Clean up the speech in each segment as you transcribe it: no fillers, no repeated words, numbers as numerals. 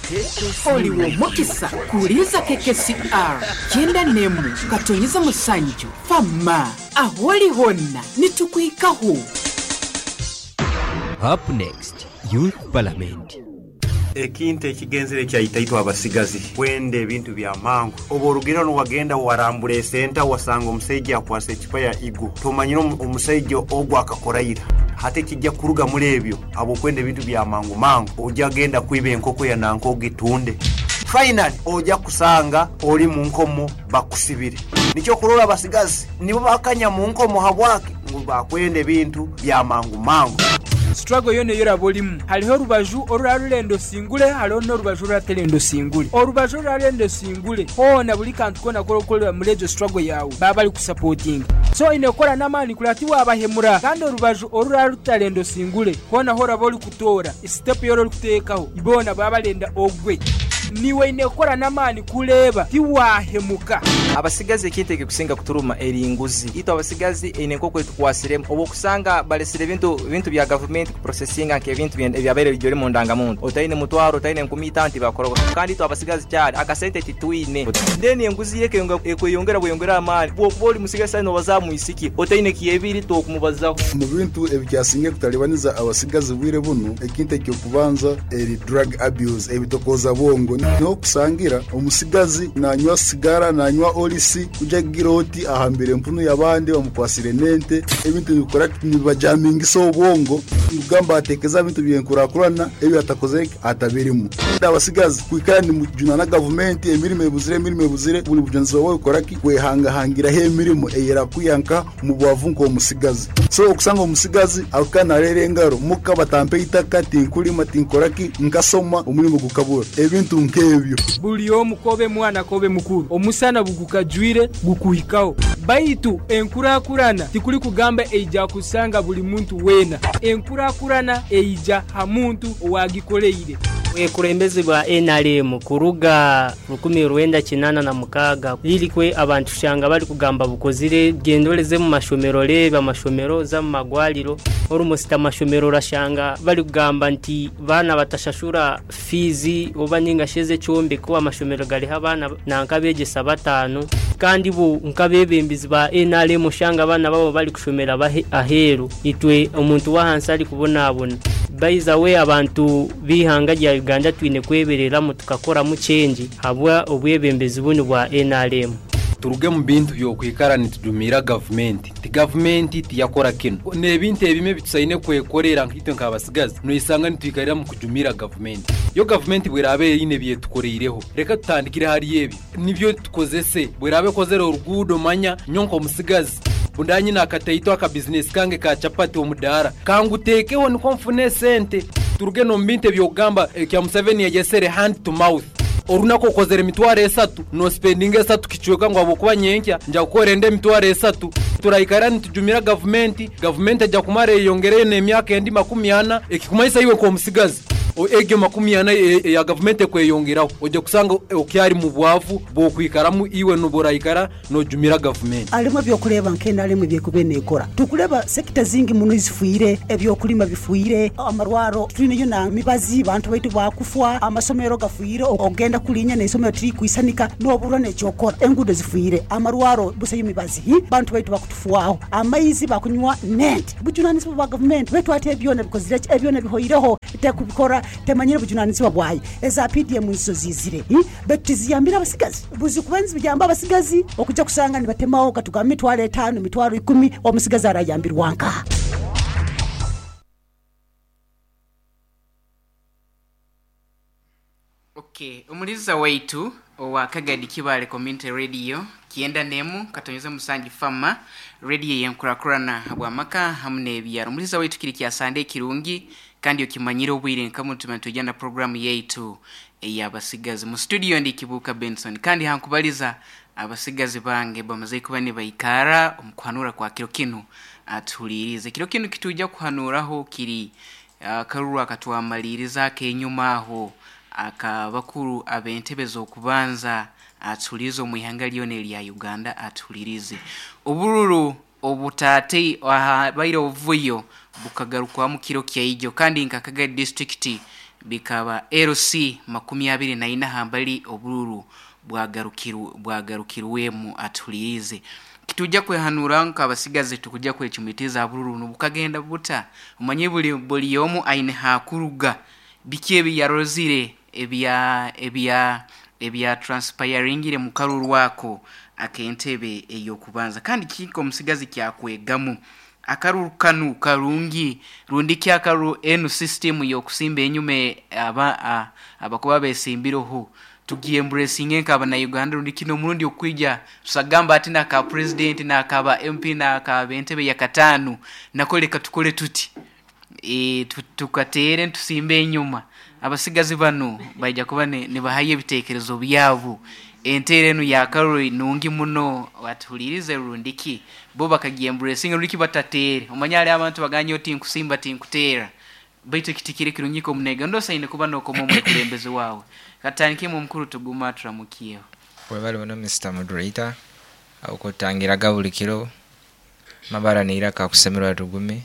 Oliwo mukisa kuliza KKCR kyenda nemu katonyeza musanju fama aholi honna nitukwikaho. Up next, Youth Parliament. Ekintu ekigenzere kyayitaitwa abasigazi kwende ebintu bya mangu oborugiro no wagenda warambule center wasanga omusajja akwase ekipa ya igu tomanyiro omusajja ogwa akakoraira hate kijja kuruga muri ebyo abo kwende ebintu bya mangu ojja genda kwiba enkoko ya nanko gitunde finally ojja kusanga oli mu nkomo bakusibire nicho kulola abasigazi nibo bakanya mu nkomo habwake ngo bakwende ebintu bya mangu struggle yone yora bolimu haliho rubaju orurarendo singule haliho no rubaju ratelendo singule orubaju rurarendo singule hona buli kantu kona kolokola mulejo struggle yawe baba ali kusupporting so inekora namani kulatiwa abahemura kandi orubaju orurarutalendo singule hona hora boli kutora step yoro kutekaho ibona baba lenda ogwe niwe inekora namani kuleba tiwahemuka abasigazi kinteke kusinga kuturuma eringuzi ito abasigazi enekoko tukwasiremo obo kusanga balesire bintu bya government processing nke bintu byabere bijore mu ndangamuntu otayine mutwaro otayine nkumitanti bakoro kandi to abasigazi cyari akasente titwine ndeni enguzi yeke ekuyongera amani boli musigazi no bazamu isiki otayine kiyebiri to kumubazaho mu bintu ebyasinge kutalibaniza abasigazi bwire buno ekinteke kubanza eri drug abuse ebitokoza bongo no kusangira umusigazi nanywa sigara nanywa olisi ujagira oti ahambire mpunu yabandi bamukwasire nente ebintu bikora nibajaminga so bongo ugamba atekeza bintu byenkurakurana ebi atakoze atabirimu abasigazi kwikana ni mujuna na government emirime buzire buli bujonzi bawe ukoraki kwehanga hangira he mirimo eyera kuyanka mu bwavunko umusigazi so okusanga umusigazi akana rerengaro muka batampe itaka tinkuri matinkoraki nkasoma umurimo gukabura ebintu nkebyo buli omukobe mwana kobe mukuru omusana bugukajwire gukuhikaho baitu enkurakurana tikuli kugamba eija kusanga buli muntu wena enkurakurana eija hamuntu owagikoleire ekurembeze bwa NRM kuruga 1986 ilikwe abantu shanga bali kugamba bukozire gendoleze mu mashomero leba mashomero za magwaliro orumusita mashomero rashanga bali kugamba nti bana batashashura fizi obaninga sheze cyombe ko amashomero gali habana nankabeje 7 kandi bu nkabebembizi ba NRM shanga bana babo bali kushomera bahe aheru itwe umuntu wahansa ali kubona by the way abantu bihanga rya Uganda twine kweberera mu tukakora mu change habwa obwebembezi bunu bwa NRM turuge mu bintu byo kwikarana tudumira government tiyakora kino ne bintu ebime bitusayine kwekorera nkito nkabasigazi no isanga nitwikarira mu kujumira government yo government bwirabe ine bye tukoreireho reka tutandikire hari yebi nibyo tukozese bwirabe kozera urugudo manya nyonko musigazi bundanyi nakataito aka business kange ka chapati omudara kangutekeho niko mfune sente turuge no mbinte byogamba kya Museveni yagesere hand to mouth orunako kozere mitware 3 no spending 3 kichweka ngo abokuba nyenkya nja gukorende mitware 3 turayikarani tujumira government ajya kumare yongereye nemyaka endi 40 ekikumayisa iwe ko musigazi ege 40 ya government kweyongeraho ojye kusanga okyari mu bwavu bo kwikaramu iwe no borayikara no jumira government alimo byo kureba nkena alimo bye kubenekora tukuleba sector zingi muno zifuire ebyo kulima bifuire amarwaro twine yona mibazi bantu baitu bakufwa amasomero gafuire ogenda kulinya ne somero tri kuisanika no burone cyokora engudo zifuire amarwaro busaye mibazi bantu baitu bakutufwaho amayizi bakunywa net bujunani ba government baitu ate byone bikozire ebyone bihoyireho tekubikora temanyire bujunanisi babwaye eza PDM nso zizire betiziyambira abasigazi buzi kubanzi bijamba abasigazi okujja kusanga nibatemaho katuga mitwaro 5 mitwaro 10 omusigazi arayambirwanka. Okay, umuliza waitu wa Kagadi Kibale Community Radio kienda nemu katonyeza musangi fama radio yenkurakurana habwamaka hamne ebyaro umuliza waitu kiri kya Sunday kirungi kandi okimanyira obwire nkamutima tujana program yaitu eyabasigazi mu studio ndi Kibuka Benson kandi hankubaliza abasigazi bange bamaze kuba ne bayikara omukwanura kwa kiro kinu atulirize kiro kinu kitujja kuhanuraho kiri karuru akatwamaliriza kenyuma aho akabakuru abentebezo kubanza atulizo mu ihanga lyone lya Uganda atulirize obururu obutate baire ovuyo bukagaruka mu kiro kyaijo kandi nkakaga district bikaba LC 24 hambali obururu bwagarukirwemu atulirize kitujja kwehanura nk'abasigaze tukujja kwekimitiza abururu nubukagenda buta umanye buli yomu aine hakuruga bikyebi yarozire ebya transpiringire mu karuru wako akentebe eyo kubanza kandi kiko musigazi kyakwegamu akaruru kanu karungi rundiki akaru enu system yo kusimba enyume abakuba besimbiroho tugiye embracing nkaba na Uganda rundiki no murundi okwija tusagamba ati na ka president na akaba MP na akaba entebe ya katanu nakoleka tukole tuti tukatere tusimbe enyuma abasigazi bano bajja kuba ne bahaye bitekerezo byavu enterenu ya karori nungi muno watulirize rundiki bo bakagiye embracing rundiki batatere umanyale abantu baganye oti nkusimba tinkutera baito kitikire kirunyiko munega ndo saine kuba noko momwe kulembeze wawe katanike mu mukuru tuguma turamukiyeho webali wono Mr. Moderator auko tangira gabulikiro mabara neira ka kusemerwa tugume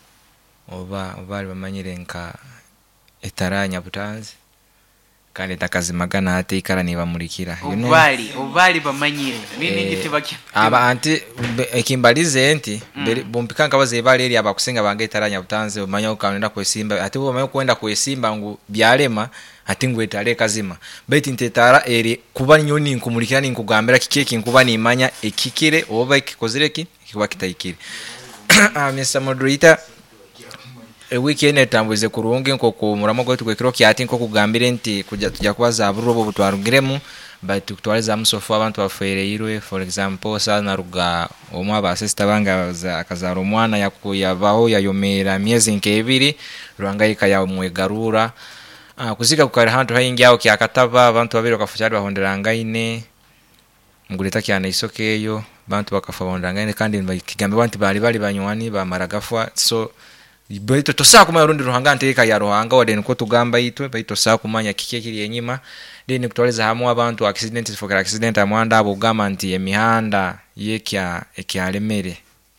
oba bali bamanyire nka etaranya butanzi kandi takazimagana ate ikara niba mulikira obali bamanyire nini gitibaki aba anti ekimbalize enti bompikanga baze bali eri abakusenga bange etaranya butanzi omanya ukanenda kwesimba ate omanya kwenda kwesimba ngu byalema ati ngwetale kazima beti ntetara eri kuba nyoni nkumulikira nkugambira kikeki nkuba nimanya ekikire oba ekikozireki kiba kitayikire Mr. Moderator weekend etambuze kurungi nko ku muramo gwetu kwekiro kyati nko kugambire nti kujja tujja kubaza aburobo butwarugiremu but tutwaliza musofu abantu bafereirwe for example sana ruga omwa abasista banga akazaro mwana yakuyabaho yayomera miezi nkebiri rwangayika ya mwegarura kuzika kukari hantu hayingi yao kyakataba abantu babiri bakafujari bahonderanga ine nguleta kyana isokeyo abantu bakafabondanga ine kandi kigambe abantu bali banywani bamaragafwa so baito tosa kumanya rundi ruhanga nteka ya ruhanga wadeni ko tugamba yitwe baito sa kumanya kikekiri yenyima deni kutwaleza hamwe abantu accident amwanda abo gama nti emihanda yekya ekyalemere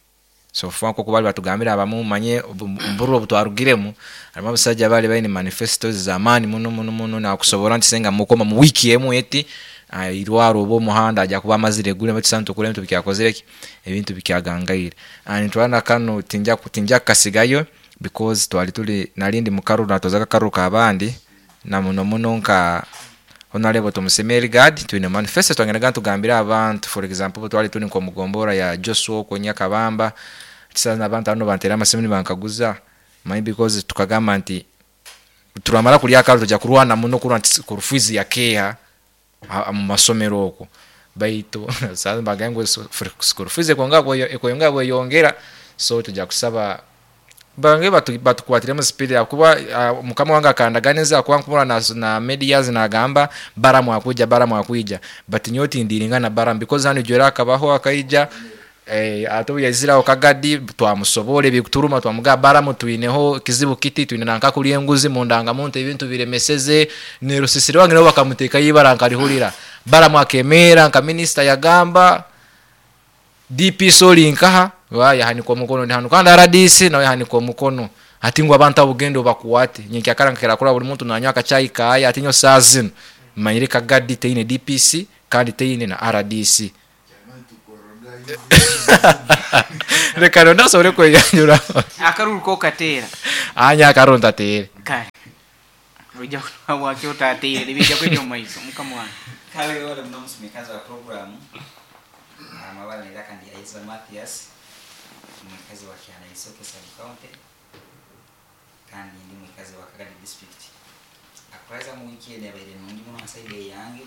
so fanko kubali batugambira abamu manye mburu butwarugiremu arimo basajja bali bayine manifestos zamani muno na kusobora ntisenga mukoma mu wiki emu eti irwaro bo muhanda ajya kuba amazire gure batisanto kure bintu bikyakozereki ebintu bikyagangayire twana kano tinja kasigayo because twali nalindi mukaru natozaka karu kabandi na muno nka honorable Tomusemeri God twine manifesto twangena tugambira abantu for example twali tuni ko mugombora ya Joshua ko Nyakabamba tisana abantu ano bantera amasemini bankaguza mai because tukagamba nti turamara kuri akaru tujya kurwana muno kurufizi ya Kea mu masomero oko baito sasa bagango kurufizi konga bwo yongera so tujya kusaba bange batukwatira mu speed akuba mukama wanga kandaganiza kwankura na medias na gamba baramu akujja but nyoti ndiringana baram because hano jora kabaho akaija ato yazira okagadi twamusobole bikuturuma twamuga baramu tuineho kizibu kiti tuinanka kuri enguzi mu ndangamuntu ibintu biremeseze nero sisire wange no bakamuteka yibaranga rihurira baramu akemera nka minister ya gamba DP soli nkaha waya hani kwa mukono ndi hanu kandi RDC nawe hani kwa mukono hatingwa abantu abugendo bakuwate nyinki akarankera kura buri muntu nanyaka chai kaya atinyo sazin manyirika gadi teine DPC kandi teine na RDC rekano ndasore ko yanyura akaruko katera anya akaronda tere kai roja kwa kyota tere libija kwenye maiso mukamwana kale wale mnamusumikaza wa programu mabala nila kandi Aiza Mathias mwikazi wa Kiana Isoke Sub County kandi ndi mwikazi wa Kagadi District akweza mu weekend abere nundi mu asaide yange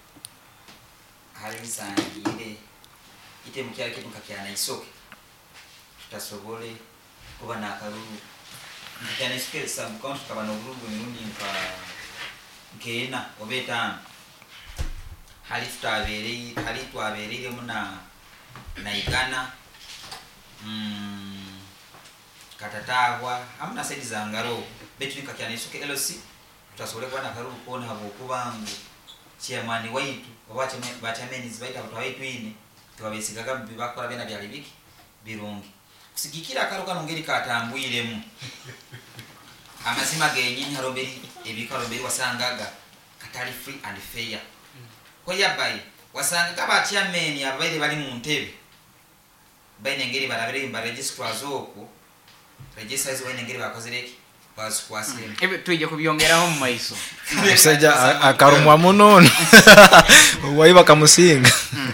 hali sangire ite mukyala kitu Kiana Isoke tutasobole kuba na karuru Kiana Isoke Sub County kabano grupu nirundi mpa nkena obetano hali twabereye na igana katatagwa amna saidi za ngaro betu nikakyana Isoke LC tutasole kwa na karuru kona habo kubangu chairman waitu wabacha bachameni zibaita watu waitu ine twabesigaga bibakora bena byalibiki birungi kusigikira akaruka nongeri katambwiremu amazima genyini haromberi ebikaromberi wasangaga katali free and fair koya bayi wasanga kabatya meni abaire bali mu ntebe baine ngeri barabere imba registrars oku registers baine ngeri bakozereki baskwasire ebe tuje kubyongeraho mu maiso musajja akarumwa munono wayiba kamusinga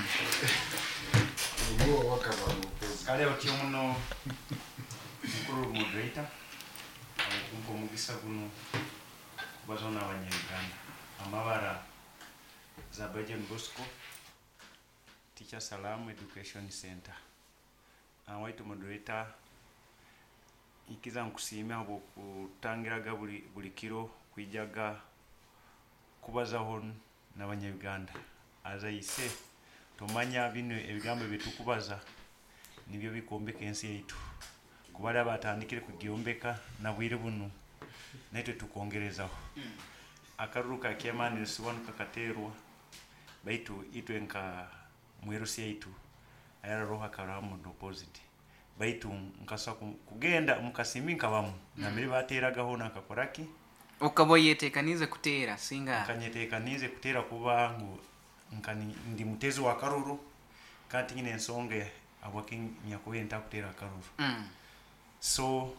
kale otyo muno mukuru moderator kumpo mugisa guno bazona abanyarwanda amabara za Bajen Bosco Teacher Salam Education Center awaitu moderator ikiza nkusimya abo kutangiraga buli kiro kwijaga kubazaho n'abanyarwanda azayise tomanya bino ebigambo bitukubaza nibyo bikombeka ensi yaitu kubala batandikire kugiombeka na bwire buno naitwe tukongerezaho akaruka kyamani siwanu kakaterwa baitu itwe nka mwerusi yaitu ayara roha karamu deposit baitu nkasa kugenda mukasimika bamu namiri bateragaho nakakoraki okaboyetekanize kutera singa kanyetekanize kutera kuba nkani ndi mutezi wa karuru kanti nyine ensonge abaking nyakwenta kutera karuru so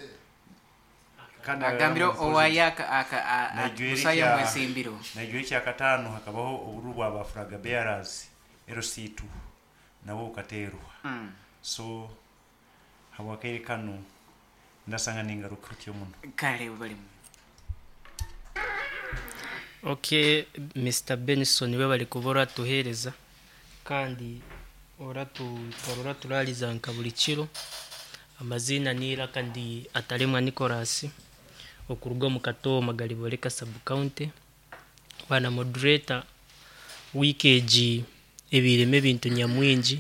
kana agambiro owayaka aka musaya mwesimbiro najwe cya katano hakabaho uburubu abafraga bearers RC2 nabo katerwa so habakere kanu ndasanga ningaruka cyo muno kale bali Okay, Mr. Benson we bali kubora tuhereza kandi oratu turaliza nkabuli kiro amazina nira kandi atalemwa Nicholas okuruga mu Katoma Galiboleka sub county bana moderator weekage ebireme bintu nyamwingi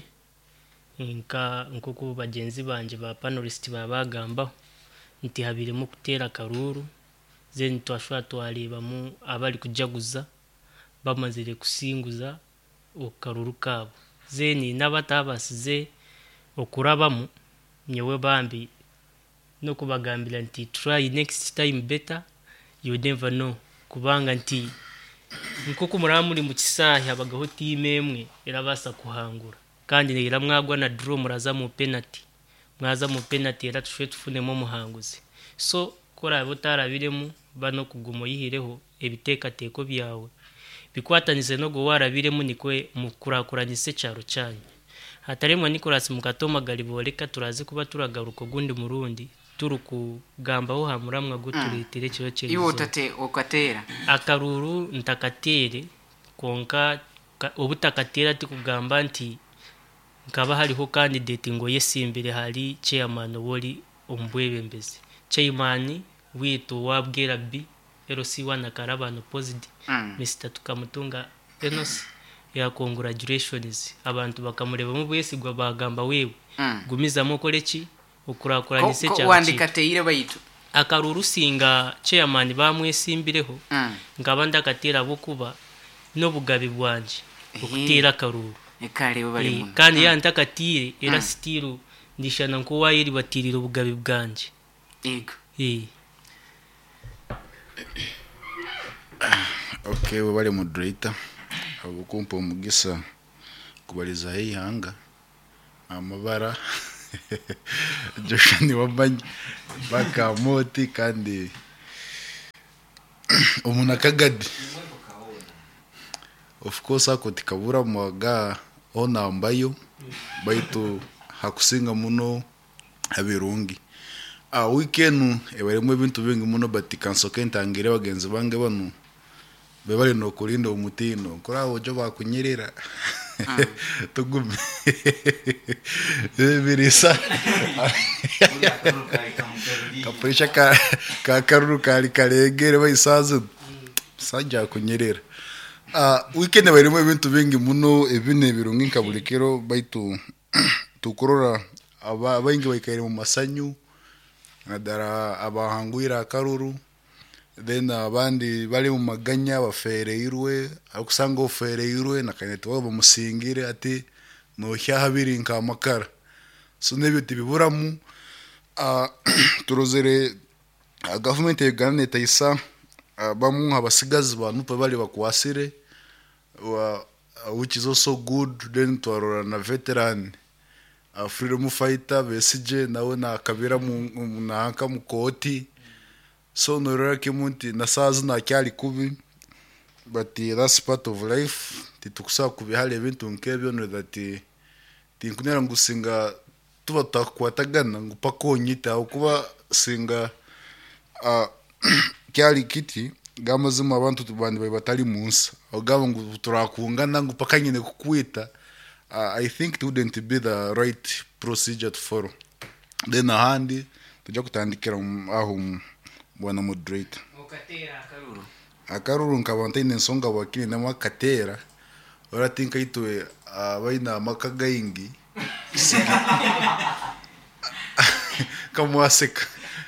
nkoko bagenzi banje ba panelist babagamba nti habiremo kutera karuru zeni twashwa twaleba mu abali kujaguza bamazire kusinguza okaruru kabo zeni nabatabasize okurabamu nyewe bambi no kubagambira nti try next time better you never know kubanga nti nkoko muramuri mu kisahi abagaho team emwe irabasa kuhangura kandi ngira mwagwa na draw muraza mu penalty mwaza mu penalty era tushwe tufunemo muhanguzi so kora botarabiremu bano kugumo yihireho ebiteka teko byawe bikwatanize no go warabiremu nikwe mukurakuranyise cyaro cyane hataremwa Nicholas mu Katoma Galiboleka turazi kuba turagaruko gundi murundi turukugamba ho hamuramwa guturitire cyo cyo iwo tate okatera akaruru ntakatere konka obutakatera ati kugamba nti nkaba hariho candidate ngo yesimbire hari chairman woli ombwebembezi chairman witu wabwera B LC1 na karabano positive Mr. Tukamutunga Enos ya congratulations abantu bakamureba mu bwesigwa bagamba wewe gumiza mokoleki okurakuranyise cyane wandika teire bayitu akaruru singa chairman bamwesimbireho ngabanda katera bukuba no bugabi bwanje okutira karuru ekale bali mu kandi yantakatire era stiru ndishana nko wayiri batirira bugabi bwanje ego Okay, we bali moderator abukumpa umugisa kubaliza hanga amabara Joshani wabanye bakamoti kandi umuna kagadi of course akoti kabura mwaga ona ambayo baitu hakusinga muno abirungi weekend ebarimo ibintu bingi muno batikansoke ntangire bagenzi bange bano bebali no kulinda umutino kuraho jo bakunyerera tugume birisa kapresha ka karuru kali kalegere bayisazo sajja kunyerera weekend ebarimo ibintu bingi muno ebine birungi kabulikero baitu tukurora abaingi bayikaire mu masanyu nadara abahanguira karuru then abandi bali mu maganya bafereirwe akusanga ofereirwe nakanete wabo musingire ati no hyahabiri nka makara so nebyo tibiburamu turozere government ya Uganda etayisa bamu abasigazi bantu pabali bakwasire which is also good. Then twarora na veteran freedom fighter besije nawe na kabira na hanka mukoti, so norora kimunti na sazi na kyali kubi, but that's part of life. Titukusa kubihali ebintu nkebyo no that tinkunera ngusinga tuba takwatagana ngupakonyita okuba singa kyali kiti gamazima abantu tubandi batali munsi ogaba ngo turakungana ngupaka nyine kukwita. I think it wouldn't be the right procedure to follow. Then ahandi tujya kutandikira aho bwana moderator okatera akaruru nkabanta nsonga wakini na makatera oratinka itwe abaina makagaingi kamwaseka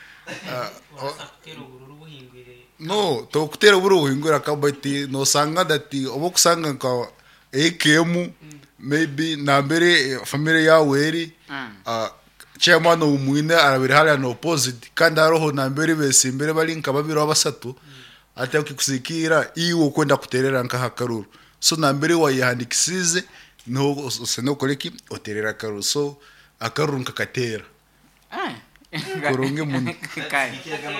no to kutera buru buhingura kabati no sanga dati obokusanga ka ekemu maybe na mbere family ya weri chairman umwine arabiri hali no opposite kandi aroho na mbere besimbere balinka babiro abasatu ate ukikusikira iwo kwenda kuterera nka hakaruru, so na mbere wayihandikisize no seno koleki oterera karuru, so akaruru nkakatera koronge mun kai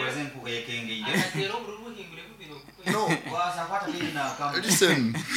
no listen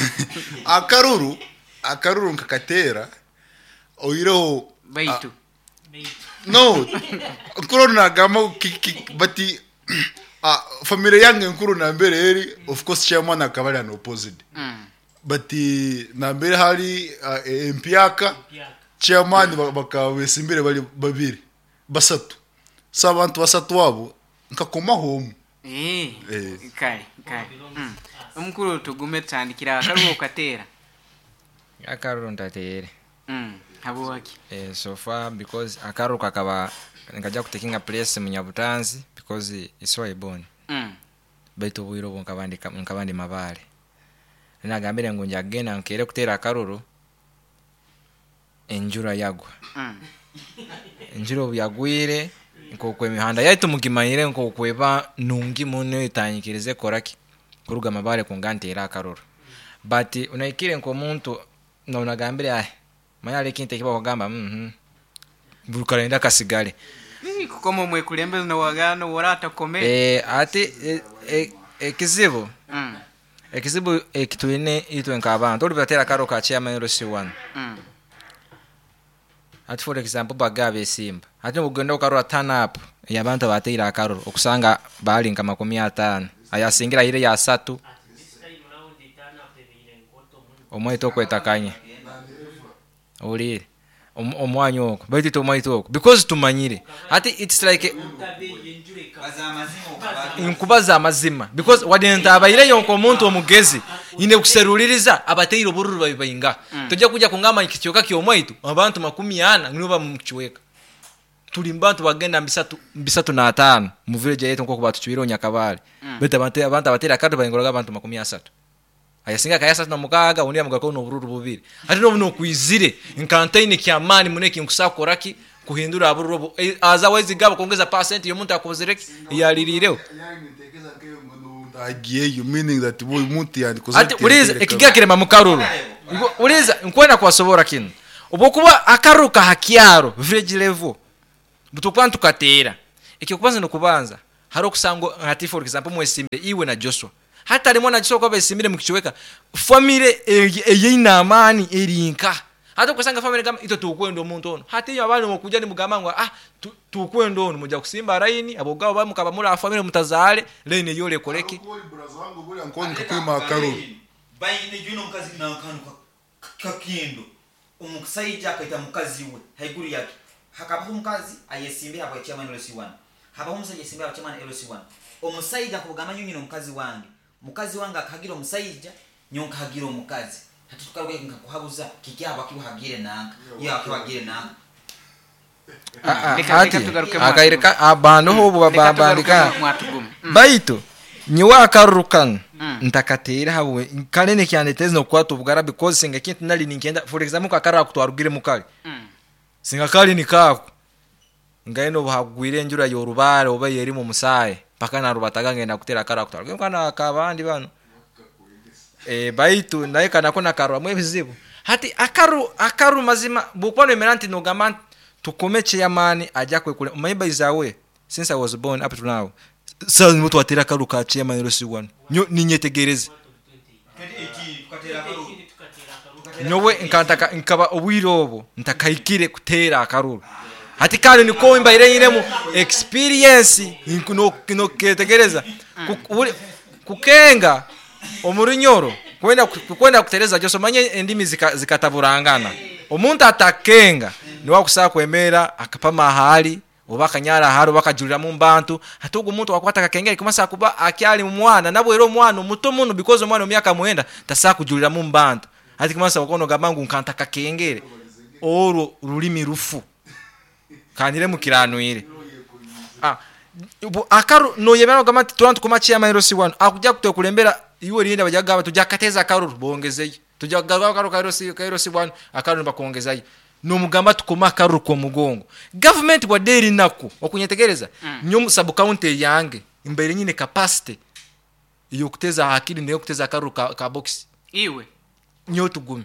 akaruru nkakatera oiro baitu no corona gamo bati family yange nkuru na mbere eri of course chairman akabali an opposite but na mbere hali MPaka chairman bakawesimbere bali babiri basatu sabantu basatu wabo nkakoma home kai umukuru tugume tandikira akaruho katera akaruru ndatere habuwaki so far because akaruka akaba ngaja kutekinga place mu Nyabutanzi because iswa iboni baito bwiro nkabandi mabale nagambire ngo njagena nkere kutera akaruru enjura yagwa enjuro yagwire nko kwemihanda yaitu mugimayire nko kweba nungi muno itanyikirize koraki kuruga mabale kungantera akaruru, but unaikire nko muntu na unagambire mayale kinte kiba kugamba burukarenda kasigale kukomo mwe kulembeza na wagano warata kome ati ekizibu ekizibu ekitwine itwe nk'abantu olibatera karo ka chairman LC1 ati for example bagabe simba ati mugenda ukaro turn up yabantu batera akaro okusanga bali nka 50 ayasingira ile ya 3 omweto kwetakanye oli omwanyo baiti to maito because tumanyire ati it's like inkubaza amazima because wadenta abayire yonko muntu omugezi ine kuseruliriza abateiro bururu babayinga tujya kujya kungama ikicyoka kyomwaitu abantu 100 niba mukiweka tuli mbantu bagenda mbisatu na 5 mu village yetu nko kubatu chwiro Nyakabale beta abantu abatera kado bayingoroga abantu 30 ayasinga kayasa na mukaga undi amugako no bururu bubiri ati no kwizire inkantaine kyamani muneki nkusakoraki kuhindura abururu aza wezi gabo kongeza % yo muntu akozereki yalirireho agiye you meaning that boy muntu yani ati uriza ekigakire mamukaruru uriza nkwena kwasobora kino obokuba akaruka hakiaro village level butukwantu katera ikikubanza no kubanza haro kusango ati for example mwesimbe iwe na Joshua hata limona chisoko besimire mukichweka family eyina amani erinka hata kusanga family kama ito tukwendo omuntu ono hata iyo abantu mukujya ni mugamangwa tukwendo ono mujya kusimba raini abogabo bamukaba muri family mutazale lene yole koleki brother wangu bole ankoni kakwima akaru bayine juno mukazi na kanu kakindo umukusayija akaita mukazi we haiguri yake hakabaho mukazi ayesimbe habo chairman LC1 habaho musaje simbe habo chairman LC1 omusayija kubugama nyunyino mukazi wanga akagira omusayija nyonka hagira omukazi hatukaruye nkakuhabuza kikyaba kibuhagire nanga yakibagire nanga akaireka abantu ho babandika baito nyiwa akarukan ntakatera hawe kanene kyane teze no kwatu bugara because singa kintu nali ninkenda for example kakara kutwarugire mukali singa kali ni kako ngaino bahagwire njura yorubare oba yeri mu musaye paka na rubataga ngenda kutera kara kutara kana kabandi bano baitu naye kana kona karo mwe bizibu hati akaru mazima bukwano emeranti no gaman tukomeche yamani ajja kwekule maybe izawe since I was born up to now sasa mtu atera karu ka chema Erosi 1 ninyetegereze nyowe nkantaka nkaba obwirobo ntakaikire kutera akaruru hati kale niko imbaire nyiremu experience no ketegereza kukenga omurinyoro kwenda kutereza joso manye endimi zikataburangana omuntu atakenga niwa kusaka kwemera akapama hali obakanyara haro bakajurira mu bantu hatugo umuntu wakwata kakengera kumasa kuba akyali mu mwana nabo ero mwana muto muno because omwana omyaka muenda tasaka kujurira mu bantu hati kumasa wakono gabangu nkanta kakengere oro rulimi rufu kanire mu kiranwire akaru no yebera gamati turantu kumachi ya Erosi 1 akujja kutokulembera iwe linda bajaga tujakateza akaru bongezeye tujagaga akaru ka Erosi 1 akaru bakongezeye no mugamba tukoma akaru ko mugongo government bwa deri nako okunyetegereza nyo sub county yange imbere nyine capacity iyo kuteza hakili niyo kuteza akaru ka box iwe nyo tugumi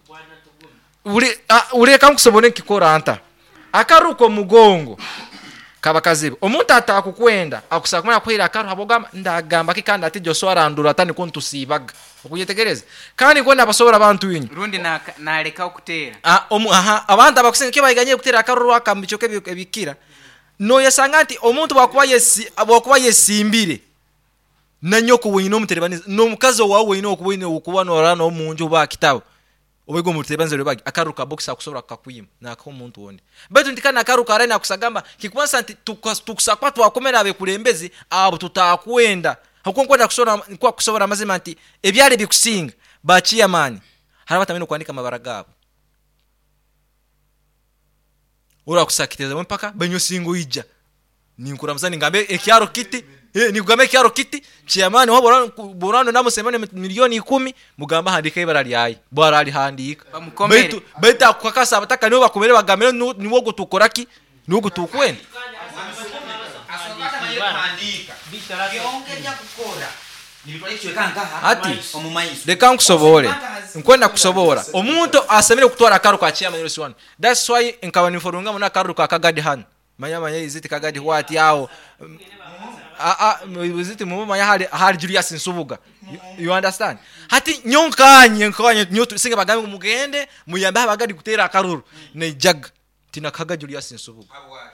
uri kankusobone kikora anta akaru ko mugongo kabakazibe omuntu atakukwenda akusakumana kwira akaru habogamba ndagamba kikanda ati Joshua arandura atani kontusibaga okuyetegereza kandi kwenda basobora abantu winyi rundi naleka okutera abantu abakusenga ke bayiganye kutera akaru akambicho kebikira no yasanga ati omuntu bakuba yesimbire na nyoko wenyine omuterebaniza no mukazi wawe wenyine okubine ukubana orana omunju ba kitabo obego mutebanzero bagi akaruka box akusobora kakuyima nako umuntu wonde betu ndikana akaruka arena akusagamba kikwansa nti tukusakwa twakomera abe kulembezi abo tutakwenda hakonkwenda kusobora amazima nti ebyale bikusinga bachiya mani harabatamene kwandika mabaragabo ora kusakiteza mpaka benyo singo ija ninkuramuzani ngambe ekyaro kiti nikugambe ekyaro kiti chiamani wabo borano namo semane milioni 10 mugamba handika ibara lyayi bwara ali handika beta kwakasa abataka nibo bakomere bagamere niwo gutukoraki niwo gutukwenda ati leka nkusobore nkwenda kusobora omuntu asemere kutwara akaru ka chiama Erosi 1 that's why nkaba niforunga muna akaru ka kagadi han manya iziti kagadi wati yao iziti mu manya hali Julius Nsubuga you understand hati nyonkanye nyoto singa bagambe mugende muyamba bagadi kutera akaruru ne jag tina kaga Julius Nsubuga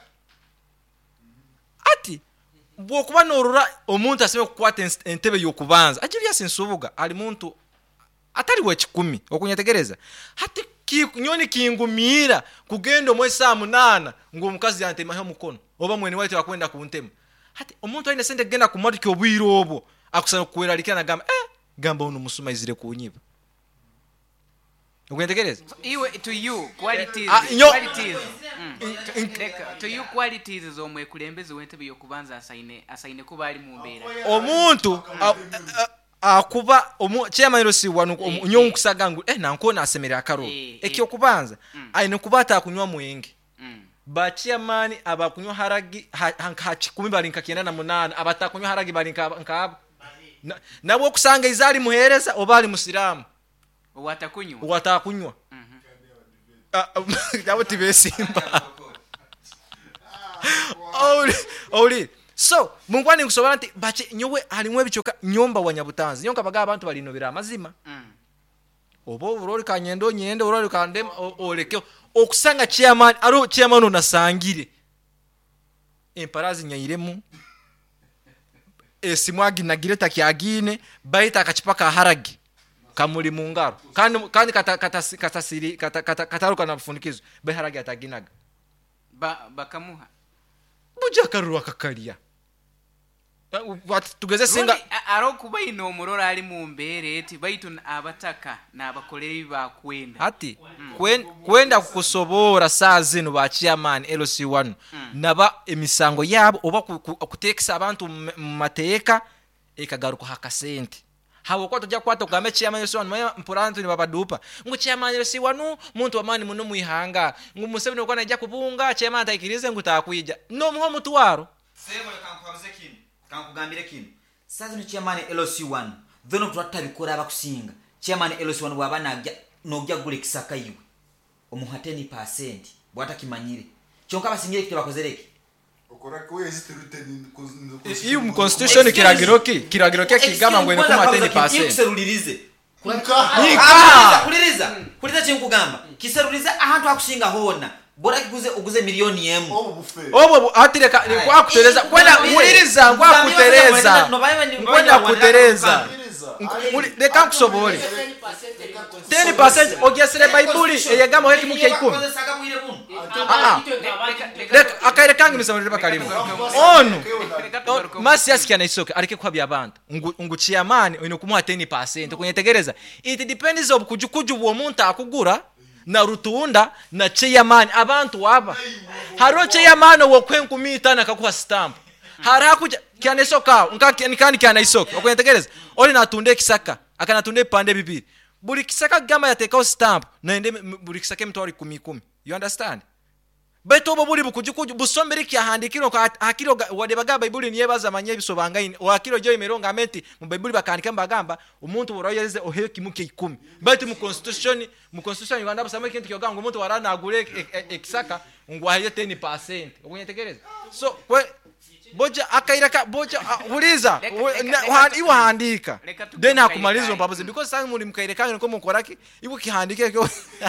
ati bwo kuba norura omuntu aseme kukwata entebe yokubanza Julius Nsubuga ali muntu atari we 10 okunyetegereza hati nyoni kingumira kugendo mwe saa 8 ngo mukazi yantema he mukono oba mwene wati wakwenda kuntema hati omuntu aine sente genda kumadiki obwiro obo akusana kuweralikana gamba gamba uno musuma izire kunyiba ukwentegereza iwe to you qualities to you qualities zo mwe kulembeze wentebe yokubanza asaine kuba ali mu mbera omuntu akuba chema Erosi 1 nyonkusagangu nankona asemera akaro ekyo kubanza aine kubata kunywa mwenge bachia mani abakunywa haragi hachikumi balinka 98 abatakunywa haragi balinka nkaba nabo kusanga izali muhereza obali musiramu watakunywa yabo tibesimba oli so mungwani kusobora nti bache nyowe alimwe bichoka nyomba wa Nyabutanzi nyonka baga abantu balinobera amazima obo urori kanyendo nyende urori kandem olekyo okusanga chairman aro chairman onasangire emparazi nyayiremu esimwagi nagireta kyagine baita akachipaka haragi kamuli mungaro kandi katasiri kataruka na mfunikizo beharagi ataginaga bakamuha buja karuru akakalia tugeze singa aro kuba ino murora ali mu mbere eti baitu abataka nabakoleri bakwenda ati kwenda kukusobora saa zino ba chairman Erosi 1 naba emisango yabo oba kutekisa abantu mu mateeka ekagaruka hakasente hawo kwa tujja kwata kugamba chairman LC wanu mpurantu ni babadupa ngo chairman LC wanu muntu wamani muno muihanga ngo Museveni okwana ajja kubunga chairman atayikirize ngo takwija no muho mutwaro sebo kankubaze kino kankugambire kino sasa ni chairman LC wanu dhono twatabikora abakusinga chairman LC wanu wabana nogya gule kisaka yiwe omuhateni % bwata kimanyire chonka basingire kite bakozereke okora ko yesitiruteni iyo mu constitution kiragiro kigama ngo ni kumateni % kiserulirize kuliriza chinkugamba kiserulirize ahantu akusinga hona bora kiguze uguze milioni yemu obo atireka kwa kutereza kwenda kuliriza kwa kutereza kwenda kutereza reka kusobole 10% ogesere Bible eyagamo heki muke 10 akaireka ngimisamo bakalimu ono masi yasikana isoke areke kwa byabantu nguchiyamani ino kumuha 10% kunyetegereza it depends of kujukuju uwo muntu akugura na rutunda na chairman abantu waba haro chairman wo kwenkumita na kakuha stamp harakuja kyanesoka nkani kana isoke okwentegereza oli natunde kisaka akanatunde pande bibiri buri kisaka gama yateka stamp na ende buri kisaka mtwari 10 you understand beto bo buri bukujukuju busombere kyahandikiro hakiro wade bagamba Bible niye bazamanye bisobanga wakiro jo imeronga menti mu Bible bakandika mbagamba umuntu boroyeze oheki muke 10 beto mu constitution Uganda basama kintu kyoganga umuntu warana agure ekisaka ngwaye 10% okunyetegereza so kwe boja akairaka boja uliza iwa handika then hakumalizo mpabuze because sasa muri mkaireka nko mukoraki iwo kihandike cyo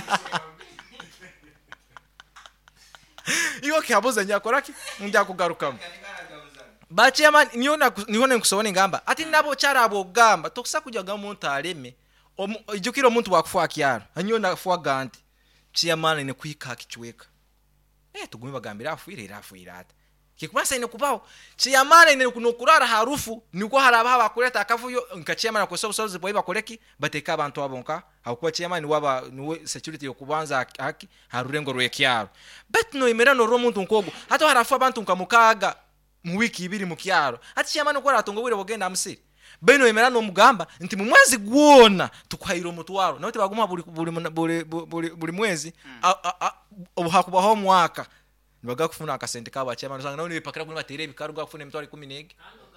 iwo kihabuze nyakoraki njya kugarukamo bachiama nione nkusone ngamba ati nabo charabo gamba tokusa kujaga muntu areme ijukiro muntu wakufa kyaro anyona fuwa ganti chiamana ne kwika kichweka tugume bagambira afuire ata kikumasa ine kubao chiyamana ine kunokurara harufu niko haraba bakureta akavuyo nkachiyamana ko sobusobuzi boyi bakoreki bateka abantu abonka hakuba chiyamana waba niwe security yokubanza haki harurengo rwekyaro but no imerano ro muntu nkogo hata harafu abantu nkamukaga mu wiki 2 mu kyaro ati chiyamana ko ratongo wire bogenda amusiri beno imerano mugamba nti mu mwezi gwona tukwahiro mutwaro nawe baguma buri mwezi hakuba ho mwaka nibaga kufuna akasente kaba chairman usanga nawe bipakira kuri batere bikaruga kufuna imitwari 10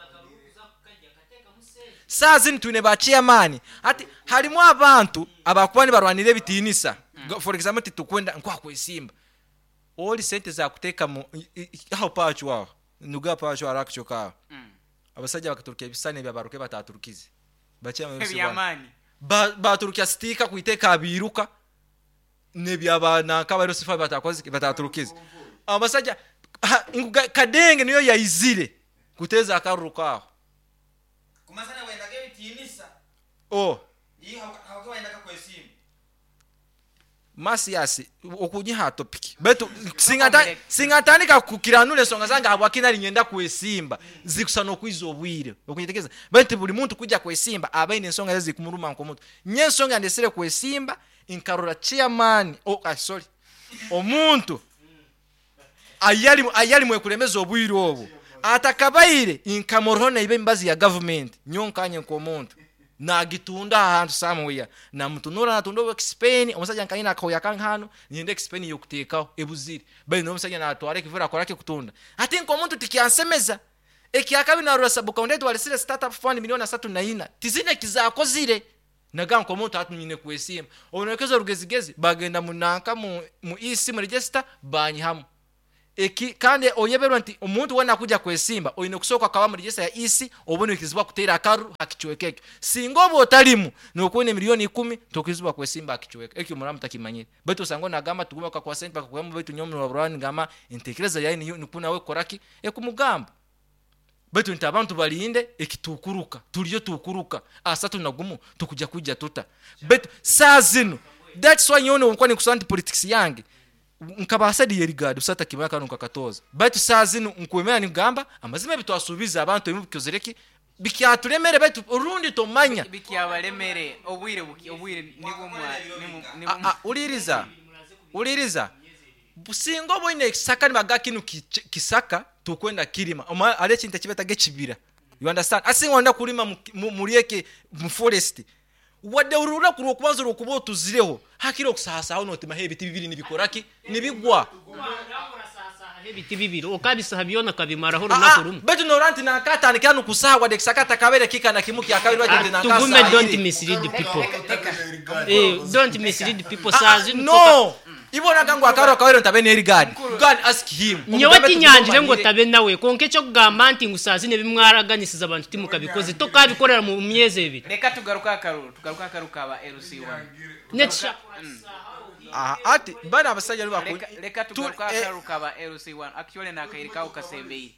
sazi ntune ba chairman ati harimo abantu abakwani barwanire bitinisa for example tukwenda nkwako isimba all sente za kuteka mu aho pacho wao nuga pacho arakuchoka abasajja bakaturukiye bisane bya baruke bataturukize ba chairman baturukiya stika kuiteka abiruka nebyabana kabaro sifa batakoze bataturukize abasajja kadenge niyo yayizire kuteza akaruka kumazana wenda gebitinisa iyi hawaka wenda ka kwesimu Masiasi okujiha topic betu singatandika kukiranule songa zanga abwakina linyenda kwesimba zikusano kwizo obwire okunyitegeza betu buli muntu kujja kwesimba abaine nsonga zezi kumuruma nkomuntu nyensonga ndesere kwesimba inkarora chairman sorry omuntu ayali mwekulembeza obwire obo atakabaire inkamorona ibe mbazi ya government nyonkanye nkomuntu na gitunda ahantu somewhere na mutunura natundo Spain omusajja nkayina akoyakanga hano niende Spain yokutekaho ebuziri bali no musajja natware kivura akorake kutunda ati nkomuntu tikyansemeza ekyakabi na rosa bukonde twalisire startup fund milioni 3 tizine kizakozire naga nkomuntu atunyine kwesima onekeza rugezigezi bagenda munanka mu isi mu register banyihamu kandi oyeberwa nti umuntu wena kujja kwesimba oyine kusoka kaba muri register ya isi obone kizibwa kutera akaru akichwekeke singo botalimu nokone milioni 10 tokizibwa kwesimba akichweka ekyo muramuta kimanyire beto sango nagamba tuguma kwa sente bakwa mu betu nyomu wabrani ngama intekereza yaini nikuna we koraki ekumugamba beto ntabantu balinde ekitukuruka tuliyo tukuruka asa tunagumu tukujja kujja tuta beto sazino that's why yone onkwane kusanti politics yange nkabasadi yerigado sata kibaka nkakatoza batu sazino nkwemera ni gamba amazime bitwasubiza abantu emubikozereki bikyatulemere betu urundi tomanya bikyabalemere obwire nibo mwa uliriza busingo boine kisaka ni bagakinu kisaka tukwenda kirima ale kinta kibeta gechibira you understand asinga wanda kulima mulieke mu forest wadde urura kuro kubanza okuba otuzireho hakiro kusasa aho notima hebiti bibiri nibikoraki nibigwa hebiti bibiri okabisa habiona kabimara horo nakurumu betu noranti na kata nikanu kusaha wadde kisakata kabere kika na kimuki akabiri wajende na kasa tugume don't mislead people don't mislead people sazi no ibona gangu akaro kawero ntabene erigadi God ask him nyewati nyanjire ngo tabe nawe konke cyo kugamba nti ngusazi ne bimwaraganisiza abantu timuka bikoze to kabikorera mu myeze ebiri reka tugaruka akaruka aba LC1 necha ati bana abasajja reka tugaruka akaruka aba LC1 actually na kairika ukasembei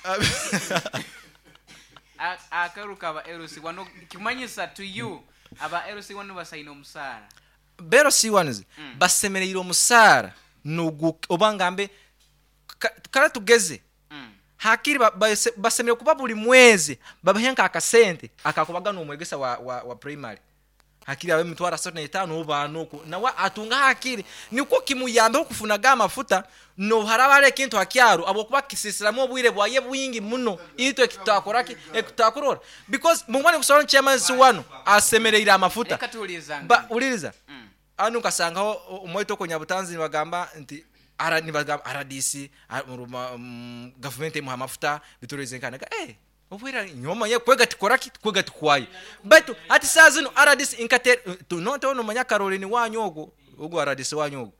akaruka aba LC1 kimanyisa to you aba LC1 basayino musara bero C1 basemerera omusara nugu obangambe kala tugeze hakiri basemera kuba buli mwezi babahenka akasente akakubaga n'omwegesa wa primary hakiri abe mutwara 75 obanoko nawa atunga hakiri niko kimuyambe okufuna amafuta no harabare kintu hakyaro abokuba kisisiramo obwire bwaye bwingi muno ito ekitakoraki ekitakorora because mumwane kusora chairman C1 asemerera amafuta ba uliriza anu kasangaho umwito ko nyabutanzi bagamba nti RDC government mu amafuta bitorozenkana obwira nyoma ye kwega tikoraki kwega tikwaye but ati sazino RDC inkate tunoto no manya Caroline wanyogo ugo RDC wanyogo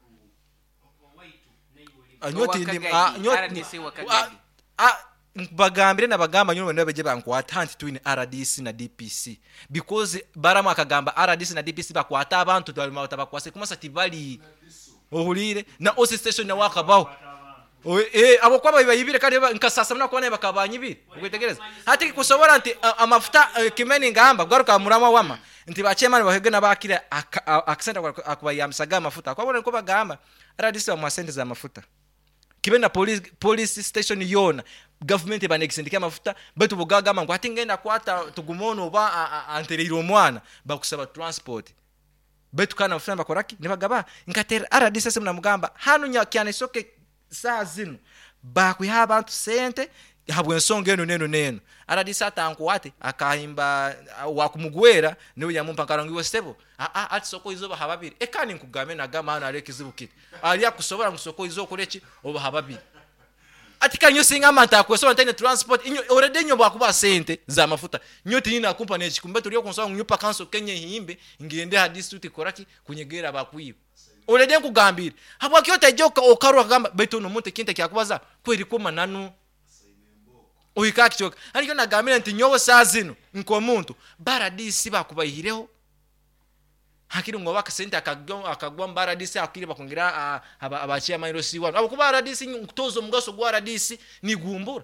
anyoti nyoti bagambire na bagamba nyuma ndabeje bankwata anti twin RDC na DPC because barama akagamba RDC na DPC bakwata abantu tabakwase kumasa tibali ohulire na OC station na wakabaho abo kwaba bayibire kandi nkasasa mna kone bakabanyibire ukitegereza hati kusobora anti amafuta kimeni ngamba garuka murama wama nti bachemani bahege na bakira accent akubayamsaga amafuta kwabona ko bagamba RDC wa sente za mafuta kibena police station yona government banexendika amafuta betu bugaga mangu ati ngenda kwata tugumono ba anteriro mwana bakusaba transport betu kana ufuna bakoraki nibagaba nkatera RDC semna mugamba hanu nyakyane soke saa zino bakwiha abantu sente habwe nsonga neno RDC atankwate akahimba wakumugwera niwe yamumpa karangiwe stebo ati soko izo bahababiri ekani nkugame nagama hano arekizibukite aliya kusobora musoko izo korechi oba hababiri ati kanyo singa manta kwesona tene transport inyo already nyo bakuba sente za mafuta nyoti ina company echikumbe turiyo konsoma nyupa kanso kenye himbe ngende hadisi utikoraki kunyegera bakwiba already nkugambira habwa kyota joka okaru akagamba beto no munte kinte kyakubaza kweri koma nanu oyikaki choka ariko nagambira nti nyobo sazino nko muntu baradisi bakubayireho hakiri ngo bakasente akagwa baradisi akiri bakongira abachiya mairo C1 abo kuba baradisi nkutozo mugaso gwa baradisi ni gumbura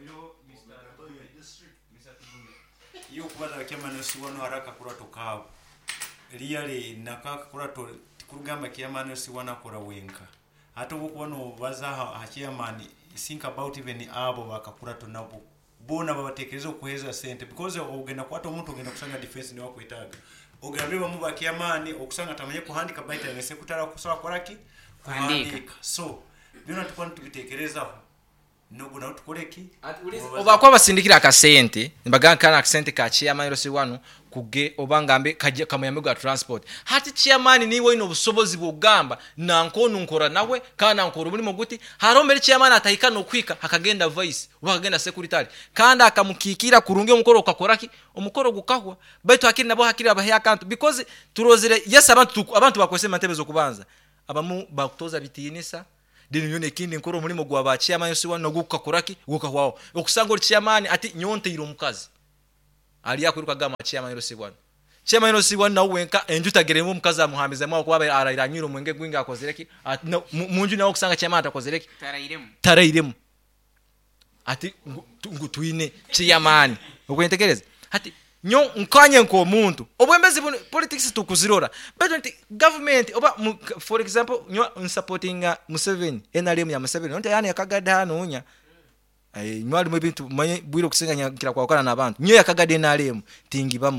yo kubaza kema no C1 haraka kura tokabo really nakaka kura to kurugamba kiyama no C1 akora wenka hata bukubano baza hachiya mani think about even abo bakakura to nabo bona babatekereza okuheza sente because ogenda kwata omuntu ogenda kusanga defense ni wako itaga ogambe bamu bakiyamani okusanga tamanye kuhandika baita ngese kutara kusaba koraki kuhandika so bino tukwana tubitekereza nogo na utukoleki oba kwa basindikira akasente mbaga kana akasente ka chairman C1 kuge obangambe kaje kamuyamego transport hati chairman niwe ino busobozi bugamba nankonu nkora nawe kana nkora muri muguti harombere chairman atahika no kwika akagenda vice wakagenda secretary kandi akamukikira kurunge umukoro ukakoraki umukoro gukahwa baitu akiri nabo hakiri abahe account because turozire yes abantu bakwese mantebezo kubanza abamu bakutoza bitinisa dini yone kindi nkoro muri mugwa ba chairman C1 no gukakoraki gukahwaho okusanga chairman ati nyonte iro mukazi aliya kwiruka gama chairman C1 chairman C1 na wenka enjutageremo mukazi amuhambiza mwa kuba arayiranyiro mwenge gwinga akozereki munju nawo kusanga chairman atakozereki tarairemo ati ngutwine chairman okwentekereza ati nyo nkanye nko muntu obwembezi politics tukuzirora but government oba for example nyo supporting Museveni NRM ya Museveni nonte yani yakagada hano unya nywali mu bintu manye bwiro kusenganya kira kwakana nabantu nyo yakagade NRM tingi bamu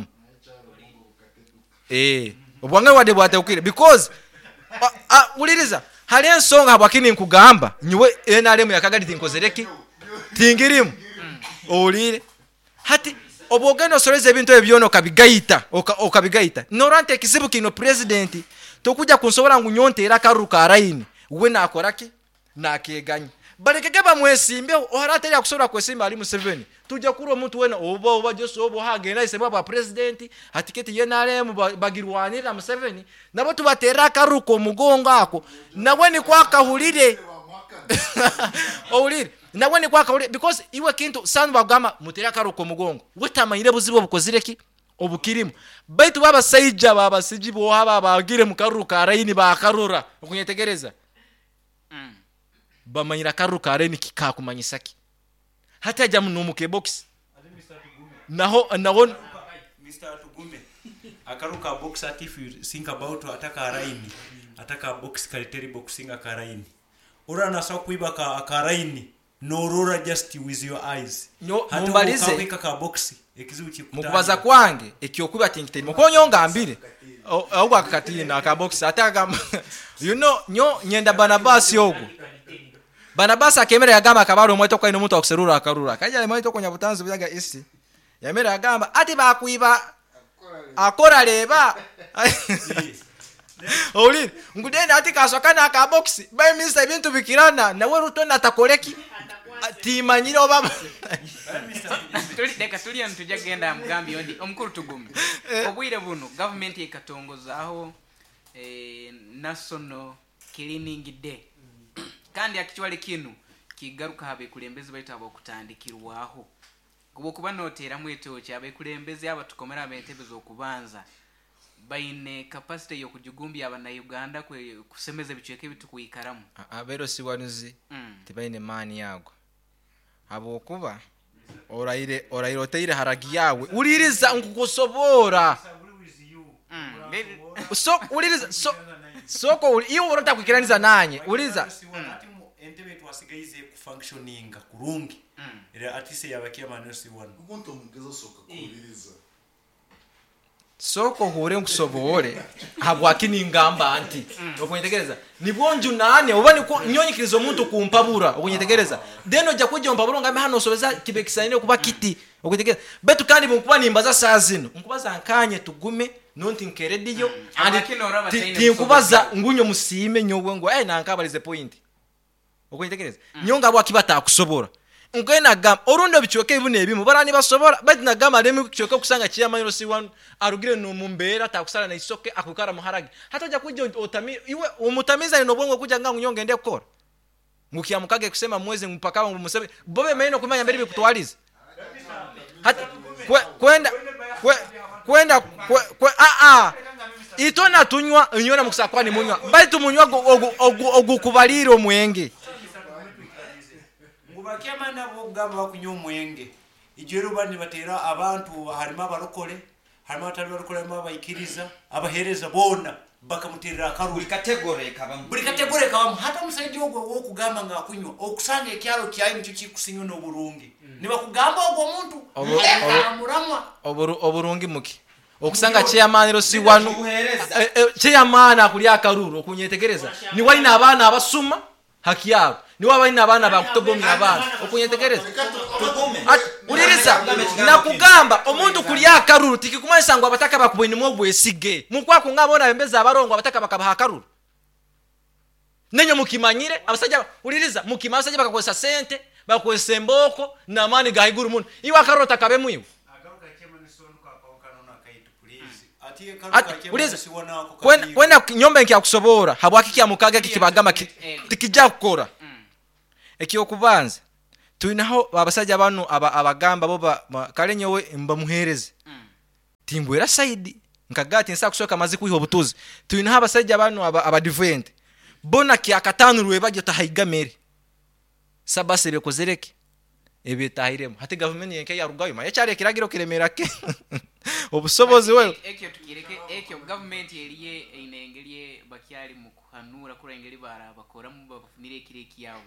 obwanga wade bwate ukire because uliriza hali ensonga habakini nkugamba nywe NRM yakagade tinkozereki tingirimu olire hati obogeno soleze ebintu ebyono okabigayita norante ekizibu kino president tokuja kunsobora ngu nyontera karuka araini we nakoraki nakeganya balekege bamwesimbe oharate ya kusobora kwesimba ali mu 7 tujja kuro omuntu wena oba Joshua obo hagenda isebwa ba president hatiketi yenalemu bagirwanira mu 7 nabo tubatera karuka omugongo ako nawe ni kwakahulire owulire nawe ni kwakahulire because iwe kintu sanu bagama mutera karuka omugongo wetamanyire buzibo bukozireki obukirimu baitu baba saija baba sijibo haba bagire mu karuka araini bakarura okunyetegereza bamanyira karuka araini kikakumanyisaki hata ajya mu numuke box naho Mr. Tugume akaruka box at if you think about ataka araini ataka box kaliteri boxing akaraini ora nasa kuiba ka akaraini no rora just with your eyes mumbalize hata ka box ekizibu kikutana mukubaza kwange ekyokuba tinkiteri mukonyonga ambire ahubwo akatina aka box ataka you know nyo nyenda Barnabas yogo Barnabas akemera yagamba akabaro mweto kwa ino muntu akuserura akarura kaja le mweto konya butanzu byaga isi yamera yagamba ati bakuiba akora leba oli ngudene ati kasokana aka box by Mr. Bintu bikirana nawe rutona atakoleki timanyire obaba tuliya ntujagenda mugambi ondi omukuru Tugume obwire buno government ekatongoza aho national cleaning day kandi akichwale kinu kigaruka habe kulembeze baita bakutandikirwaho kubo kuba notera mweto kyabe kulembeze abatukomera abentebe zokubanza baine capacity yo kujugumbya abana Uganda kusemeza bichweke bitu kuikaramu abero siwanuzi tibaine mani yago abo kuba oraire oteire haragi yawe uririza nkukusobora so uririza soko iyo urota kwikiraniza nanye uriza entebe twasigayize ku functioning kurungi era atise yabakia manosi one umuntu mugeza soka kuririza soko hore nkusobore habwakini ngamba anti okunyetegereza nibonju nane ubani ko nyonyikirizo muntu kumpabura okunyetegereza deno jya kujya mpabura ngame hano sobeza kibekisaine kuba kiti okunyetegereza betu kandi bunkuba nimbaza sazino nkubaza nkanye Tugume nonti nkerediyo andi tinkubaza ngunyo musime nyowe ngo nankabalize point okunyetegereza nyonga bwakibata kusobora ngena gam orundo bichoke ibune ebimu barani basobora bati na gama lemu bichoke kusanga chiyamayiro si wanu arugire no mumbera atakusala na isoke akukara muharagi hata ja kujya otami iwe umutamiza no bwongo kuja ngangu nyonge ende kukora ngukia mukage kusema mweze mpaka wangu musebe bobe maino kumanya mbere bikutwaliza hata kwenda itona tunywa nyona mukusakwani munywa baitu munywa ogukubalira omwenge bakemana bugamba bakunyo mwenge ijero bani batera abantu harimo abarokole harimo atari barokole abayikiriza abahereza bona bakamuterera akaru buri kategore kabam hata musaidi ogwo okugamba ngakunywa okusanga ekyalo kyayi nicyo kikusinyo no burungi niba kugamba ogwo muntu amuramwa oburungi muki okusanga chairman si wanu chairman akuli akaruru okunyetegereza ni wali na abana abasuma haki yabo ni wabana abana bakutogomya abana okunyetegereza uririza nakugamba omuntu kuli akaruru tikikumanyisa ngo abataka bakubwini mwobwesige mukwako ngabona bembeza abarongo abataka bakabaha akaruru nenyo mukimanyire abasajja uririza mukimasa bakakosa sente bakwese emboko na mani gahiguru muntu iwa karota kabe mwiwe kwenda nyombe nkyakusobora habwaki ya mukaga kikibagama tikijja kukora ekyo kubanza tuinaho abasajja banu abagamba boba kalenyewe mbamuhereze timbwera side nkagati nsa kusoka mazi kuiho butuzi tuinaho abasajja banu abadivent bona kyakatanu rwebajyo tahigamere sabase bekozereke ebetahiremo hati government yenke ya rugayo ma cyare kiragiro kiremera ke obusobozi wewe ekyo government yeliye inengeliye bakyali mukuhanura kurengeli bara bakora mu bafunire kireki yawo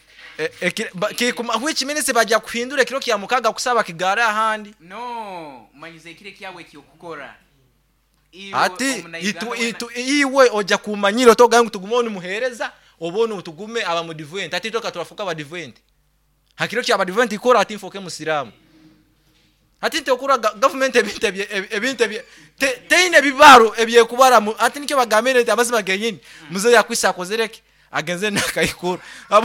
which means bajya kuhindura kiro kya mukaga kusaba kigara ahandi no manyize kireki yawe kyo kukora ati iwe oja kumanyiro toga ngo tugumone muhereza obone utugume aba mu divent ati toka turafuka aba divent hakiro kya aba divent ikora ati mfoke musiramu ati nte okura government ebintu teine bibaro ebyekubara ati nikyo bagamire nti abazima genyini muze yakwisa akozereke agenze nakayikura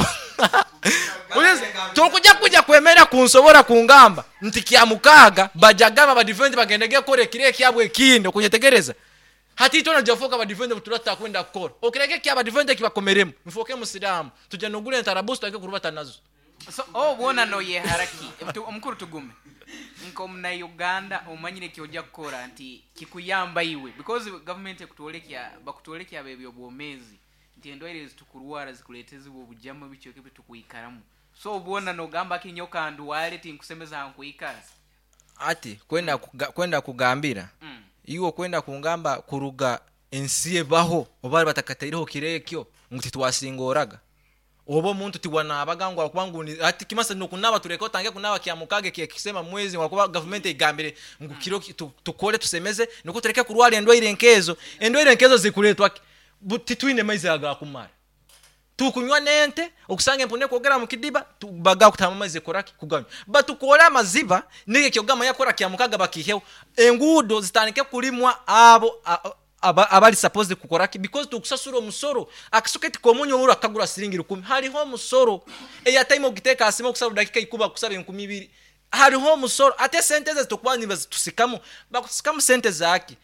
tokujja kwemera kunsobora kungamba nti kya mukaga bajagama ba defend bagendege kore kire kyabwe kinde kunyetegereza hati tona jafoka ba defend butulata kwenda kukora okireke kya ba defend kibakomeremu mfoke musidamu tujya nugule ntarabusto take kurubata nazo so bona no ye haraki omukuru tugume nko mna Uganda omanyire kyojja kukora nti kikuyamba iwe because government bakutolekya bebyo bwomezi nti endwaire zitukurwara zikuleteze obujama bicho kibe tukuyikaramu so bona no gamba kinyoka nduwale ti nkusemeza nkuyikaza ati kwenda kugambira iwo kwenda kungamba kuruga ensiye baho obali batakataireho kirekyo nguti twasingoraga obo muntu tiwana abagangwa kwangu ati kimasa no kunaba tureko tange kunaba kya mukage kisema mwezi wakuba government igambire ngukiro tukole tusemeze nuko tureke kurwala endwaire nkezo zikuletwa titwine maize aga kumara tukunywa nente okusanga empone kogera mu kidiba tubaga kutama maize koraki kuganywa batukola maziba nige kyogama yakora kya mukaga bakiheho engudo zitanike kulimwa abo abali supposed kukoraki because tukusasura omusoro akisuketi komunyo uru akagura siringi 10 hariho musoro eya time ogiteka asimo kusaba dakika ikuba kusaba 12 hariho musoro ate sentence tokwani bazitusikamu bakusikamu sentence zaki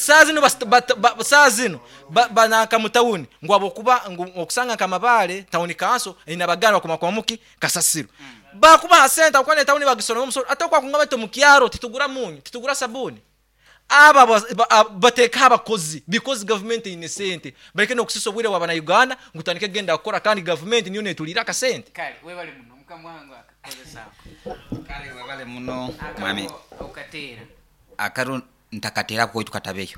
sazino banaka mutawuni ngwabo kuba okusanga kamabale tawuni kanso ina bagara kumakwamuki kasasiro bakuba senta kwane tawuni bagisoro omusoro atakwa kungaba to mukyaro titugura munyu titugura sabuni aba bateka abakozi because government innocent bareke no kusiso bwire wabana Uganda ngutanike genda akora kandi government niyo netulira ka sente kale webale muno mukamwango akakoze kale webale muno mami okatera akaru ntakatera ko tukatabeyo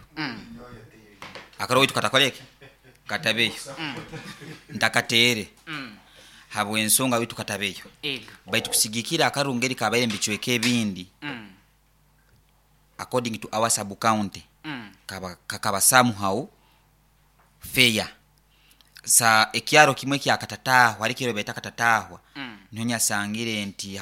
akaro tukatakoleke katabeyo ntakatere habwe ensonga witu katabeyo baitu kusigikira akarungeri kabaye mbichweke bindi according to our sub county kaba somehow fair sa ekyaro kimwe kya katata walikiro beta katatahwa nyonya sangire nti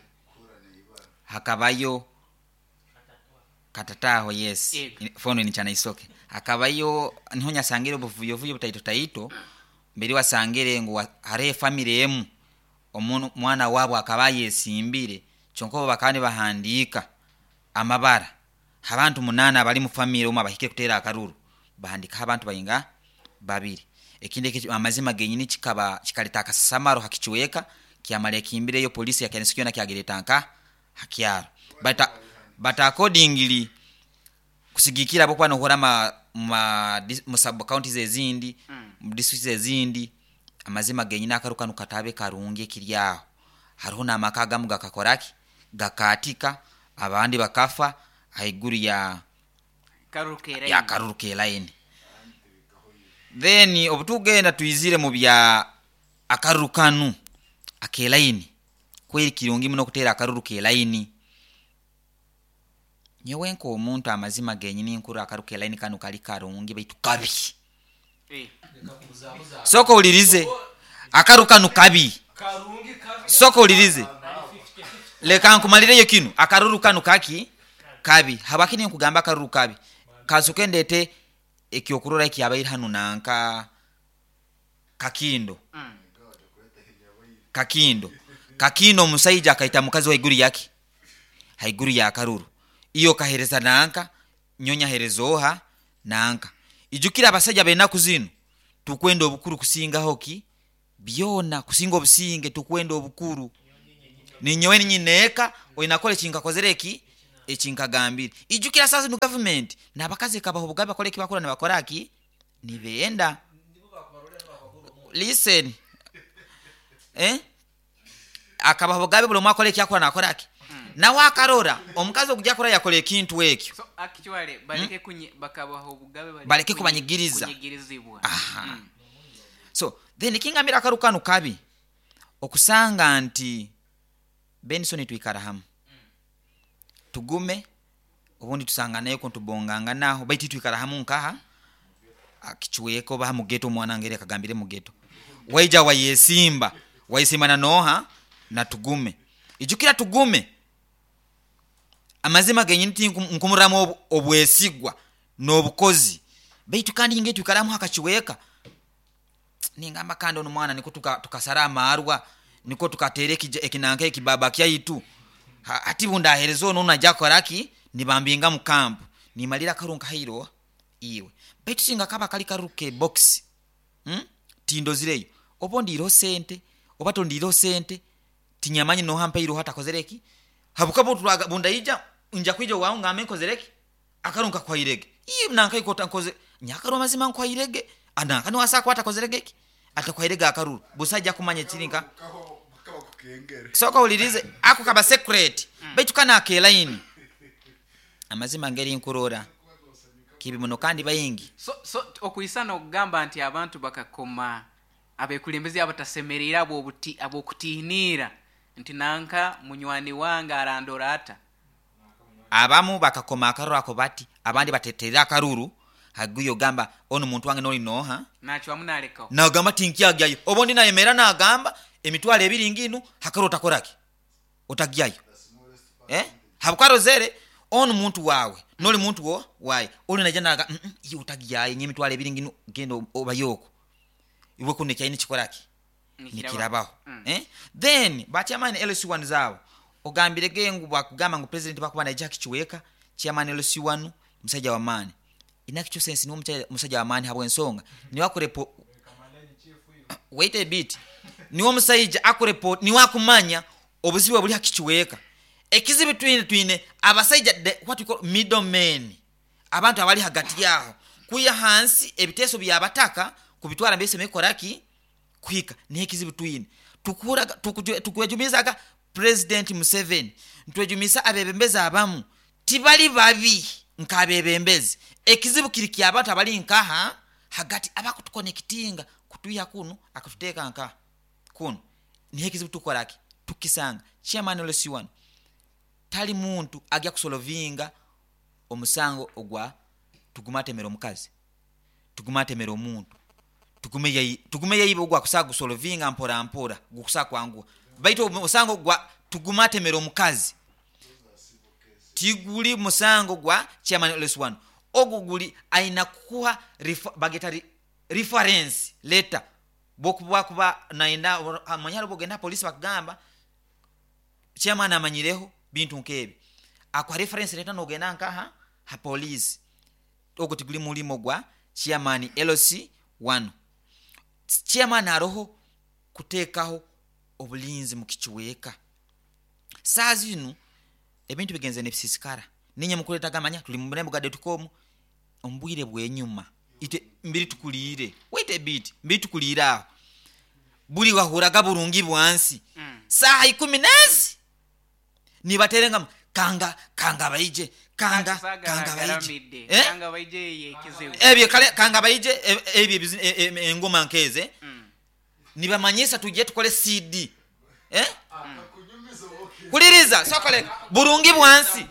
hakabayo katatahwa yes fono ni chana isoke hakabayo nyonya sangire obuvuyo butaito mbere wasangire ngo hare family emu omuntu mwana wabo akabaye esimbire chonko bakane bahandika amabara abantu 8 bali mu family omwe bahike kutera akaruru bahandika abantu bayinga babiri ekinde amazima genyini kikaleta akasamaro hakichweka kiamale kimbire yo polisi yakanisikiona kyageretanka hakiaro but accordingly kusigikira bokwa no hora mu sub counties ezindi mu districts ezindi amazima genyini akaruka nukatabe karunge kiryaho hariho namakaga muga kakoraki gakatika abandi bakafa haiguru ya karuruke line then obutugenda tuizire mu bya akarukanu akelaini kweli kirungi muno kutera akaruruke line nyewenko omuntu amazima genyini nkuru akaruruke line kanu kali karungi baitu kabi soko ulirize akarukanu kabi soko ulirize leka nkumalire yo kinu akarurukanu kaki kabi habakini nkugamba akaruru kabi kasukendete ekyokurora ekyabaira hanu nanka kakindo musaija akaita mukazi wa iguru yake haiguru ya akaruru iyo kahereza nanka nyonya herezoha nanka ijukira abasajja bena kuzino tukwenda obukuru kusinga hoki byona kusinga obusinge tukwenda obukuru ninyowe nyineka oinakole chinkakozereki echinkagambira ijukira sasa no government nabakaze kabaho bugabe koleki bakora nabakoraki nibeenda listen akabaho bugabe bulo mwakoleki akora nakoraki na wakarora omukazi okujja kora yakole ekintu ekyo so actually baleke bakabaho bugabe baleke kubanyigiriza so then kingamira akarukanu kabi okusanga nti Benson tuikara hamu tugume obundi tusanga nayo kontubonganga naho baiti tuikara hamu nkaha akichweko ba mu ghetto mwana ngere kagambire mu ghetto waija wayesimba na noha na tugume ijukira tugume amazima genyini ti nkumuramu obwesigwa n'obukozi baitu kandi ngetu kalamu hakachiweka ningamba kandi ono mwana niko tukasara amarwa niko tukatereki ekinanka ekibaba kyaitu ati bunda herezo no najja koraki nibambinga mu camp nimalira karunka hairo iwe baitu singa kaba kali karuke box tindo zireyo obondi iro sente obato ndiro sente tinyamanyi no hampa iro hata kozereki habukabo tulaga bunda ija nja kwija wawo ngame kozereki akarunka kwa irege iyi nanka ikota nkoze nyakaro mazima kwa irege anaka no asako hata kozereki atakwa irege akaruru busajja kumanya chirinka soko ulirize ako kaba secret baitu kana akelaini amazima ngeri nkurora kibi muno kandi bayingi so okuyisana okugamba nti abantu bakakoma abekulembezi abatasemerera abokutiinira nti nanka munywani wanga arandora ata abamu bakakoma akaruru ako bati abandi bateterera akaruru haguyo gamba ono muntu wange noli noha nacho amunalekao na gamba tinkiyagyayo obondi na yemera na gamba emitwale ebiri nginu hakarota koraki otagyayo habukaro zere ono muntu wawe noli muntu wo wae oli najana yi utagyaye nyemitwale ebiri nginu gendo obayoko iwe kunne kyaini chikoraki nikirabaho then bachairman LC1 zao ogambire gengu bakugamba ngo president bakubana Jack Chiweka chairman LC1 musajja wa mani inakicho sense ni musajja wa mani habo ensonga ni wakurepo wait a bit ni wo musajja akureport ni wakumanya obuzibu buli hakichiweka ekizibu twine abasajja what we call middlemen abantu abali hagati yaho kuya hansi ebiteso byabataka kubitwara mbese mekoraki kwika ni ekizibu twine tukwejumizaga president Museveni ntwejumisa abebembeza abamu tibali babi nkabebembezi ekizibu kiriki abantu abali nkaha hagati abakutuconnectinga kutuya kuno akatuteka nka kuno ni ekizibu tukoraki tukisanga chairman LC1 tali muntu agya kusolovinga omusango ogwa tugumatemero mukazi tugumatemero omuntu tugumeya ibo gwa kusaga solovinga mpora gukusa kwangu baito musango gwa tugumatemero mukazi tiguli musango gwa chairman LS1 oguguli aina kuha bagetari reference letter bokuba naenda amanyalo bogenda police bakagamba chairman amanyireho bintu nkebi akwa reference letter no genda nkaha ha police ogotiguli mulimo gwa chairman LC1 chairman aroho kutekaho obulinzi mukichiweka sazinu ebintu bigenze nebisisikara ninye mukuleta gamanya tuli murembo gade tukomu ombwire bwenyuma ite mbiri tukulire wait a bit mbiri tukulira buri wahuraga burungi bwansi saa 10 nezi nibaterenga kanga bayije kanga bayije yekizewe ebye kale kanga bayije ebye engoma nkeze nibamanyisa tujye tukole CD kuliriza sokole burungi bwansi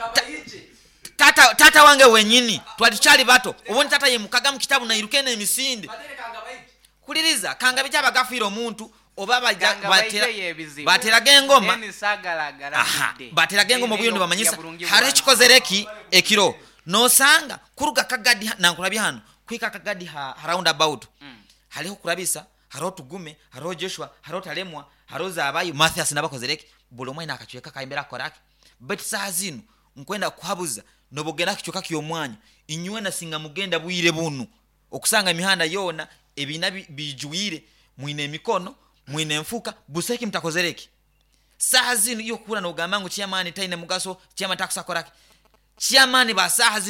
tata wange wenyini twalichali bato uboni tata yemukaga mu kitabu na irukene emisinde kuliriza kanga bijja bagafira omuntu oba batera gengoma batera gengoma buyo ndibamanyisa hare chikozereki ekiro no sanga kuruga kagadi nankulabi hano kwika kagadi round about haliho kurabisa haro tugume haro Joshua haro talemwa haro zabayo Mathias nabakozereki bolo mwana akachiweka kaimbera koraki but sazino nkwenda kuhabuza nobogera kichoka kyomwanya inywe na singa mugenda bwire bunu okusanga mihanda yona ebina bijuire mwine mikono mwine mfuka buseki mtakozereki sazino iyo kula no gamangu chairman taine mugaso chairman takusakoraki chairman ba sahazi